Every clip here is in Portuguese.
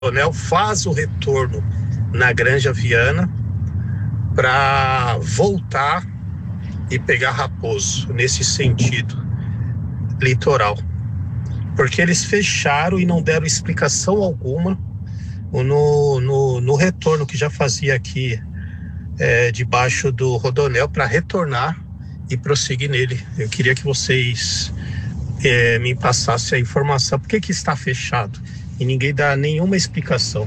Rodoanel faz o retorno na Granja Viana para voltar e pegar Raposo, nesse sentido, litoral. Porque eles fecharam e não deram explicação alguma no retorno que já fazia aqui debaixo do Rodoanel para retornar e prosseguir nele. Eu queria que vocês me passassem a informação. Por que está fechado? E ninguém dá nenhuma explicação.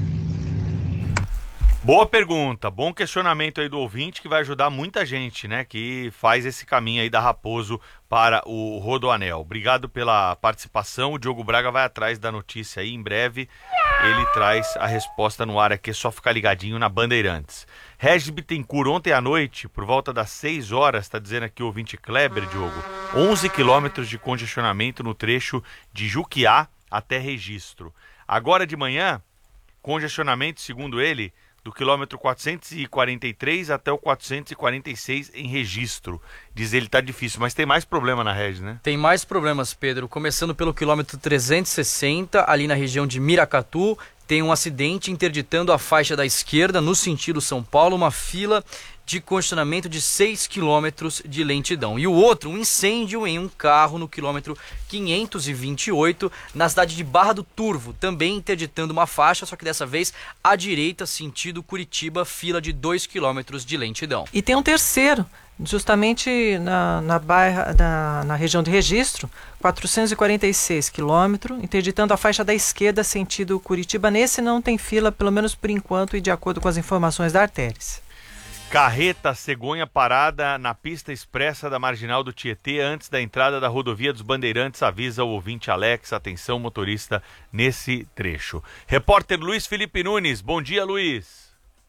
Boa pergunta, bom questionamento aí do ouvinte, que vai ajudar muita gente, né, que faz esse caminho aí da Raposo para o Rodoanel. Obrigado pela participação. O Diogo Braga vai atrás da notícia aí, em breve ele traz a resposta no ar aqui, é só ficar ligadinho na Bandeirantes. Regis Bittencourt, ontem à noite, por volta das 6 horas, está dizendo aqui o ouvinte Kleber, Diogo, 11 quilômetros de congestionamento no trecho de Juquiá até Registro. Agora de manhã, congestionamento, segundo ele, do quilômetro 443 até o 446 em Registro. Diz ele, tá difícil, mas tem mais problema na rede, né? Tem mais problemas, Pedro. Começando pelo quilômetro 360, ali na região de Miracatu, tem um acidente interditando a faixa da esquerda no sentido São Paulo, uma fila de congestionamento de 6 quilômetros de lentidão. E o outro, um incêndio em um carro no quilômetro 528, na cidade de Barra do Turvo, também interditando uma faixa, só que dessa vez à direita, sentido Curitiba, fila de 2 quilômetros de lentidão. E tem um terceiro, justamente na região de Registro, 446 quilômetros, interditando a faixa da esquerda, sentido Curitiba. Nesse não tem fila, pelo menos por enquanto, e de acordo com as informações da Artéries. Carreta cegonha parada na pista expressa da Marginal do Tietê antes da entrada da rodovia dos Bandeirantes, avisa o ouvinte Alex. Atenção, motorista, nesse trecho. Repórter Luiz Felipe Nunes, bom dia, Luiz.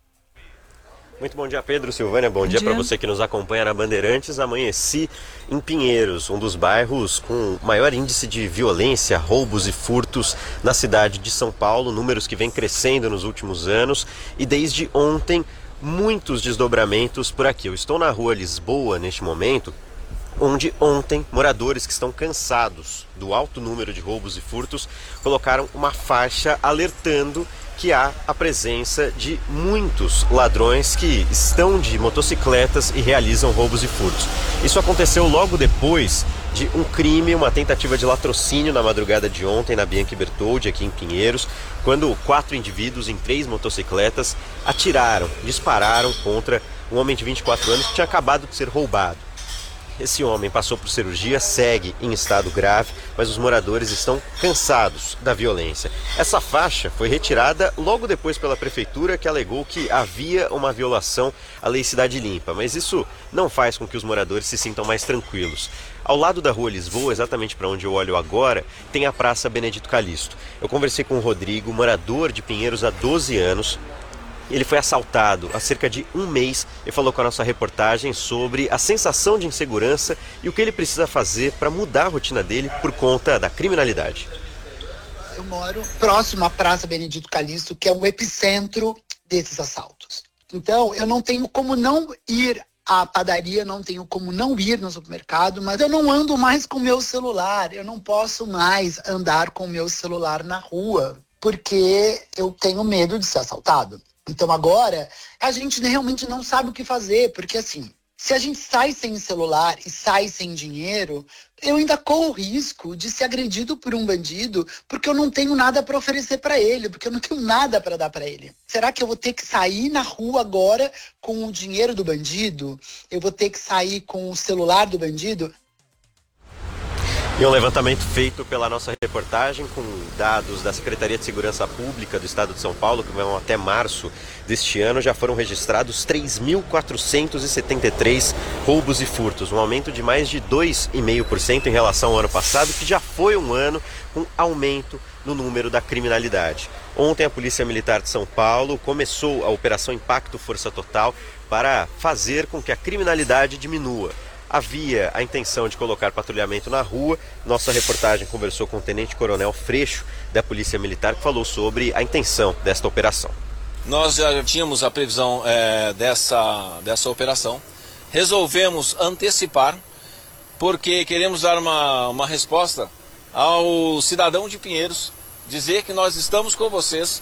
Muito bom dia, Pedro, Silvânia, bom dia para você que nos acompanha na Bandeirantes. Amanheci em Pinheiros, um dos bairros com maior índice de violência, roubos e furtos na cidade de São Paulo, números que vêm crescendo nos últimos anos, e desde ontem muitos desdobramentos por aqui. Eu estou na rua Lisboa neste momento, onde ontem moradores que estão cansados do alto número de roubos e furtos colocaram uma faixa alertando que há a presença de muitos ladrões que estão de motocicletas e realizam roubos e furtos. Isso aconteceu logo depois de um crime, uma tentativa de latrocínio na madrugada de ontem na Bianchi Bertoldi, aqui em Pinheiros, quando 4 indivíduos em 3 motocicletas dispararam contra um homem de 24 anos que tinha acabado de ser roubado. Esse homem passou por cirurgia, segue em estado grave, mas os moradores estão cansados da violência. Essa faixa foi retirada logo depois pela prefeitura, que alegou que havia uma violação à Lei Cidade Limpa, mas isso não faz com que os moradores se sintam mais tranquilos. Ao lado da rua Lisboa, exatamente para onde eu olho agora, tem a Praça Benedito Calixto. Eu conversei com o Rodrigo, morador de Pinheiros há 12 anos. Ele foi assaltado há cerca de um mês e falou com a nossa reportagem sobre a sensação de insegurança e o que ele precisa fazer para mudar a rotina dele por conta da criminalidade. Eu moro próximo à Praça Benedito Calixto, que é o epicentro desses assaltos. Então, eu não tenho como não ir à padaria, não tenho como não ir no supermercado, mas eu não ando mais com o meu celular, eu não posso mais andar com o meu celular na rua, porque eu tenho medo de ser assaltado. Então agora, a gente realmente não sabe o que fazer, porque assim, se a gente sai sem celular e sai sem dinheiro, eu ainda corro o risco de ser agredido por um bandido, porque eu não tenho nada para oferecer para ele, porque eu não tenho nada para dar para ele. Será que eu vou ter que sair na rua agora com o dinheiro do bandido? Eu vou ter que sair com o celular do bandido? E um levantamento feito pela nossa reportagem com dados da Secretaria de Segurança Pública do Estado de São Paulo, que vão até março deste ano, já foram registrados 3.473 roubos e furtos, um aumento de mais de 2,5% em relação ao ano passado, que já foi um ano com aumento no número da criminalidade. Ontem a Polícia Militar de São Paulo começou a Operação Impacto Força Total para fazer com que a criminalidade diminua. Havia a intenção de colocar patrulhamento na rua. Nossa reportagem conversou com o Tenente Coronel Freixo, da Polícia Militar, que falou sobre a intenção desta operação. Nós já tínhamos a previsão dessa operação. Resolvemos antecipar, porque queremos dar uma resposta ao cidadão de Pinheiros dizer que nós estamos com vocês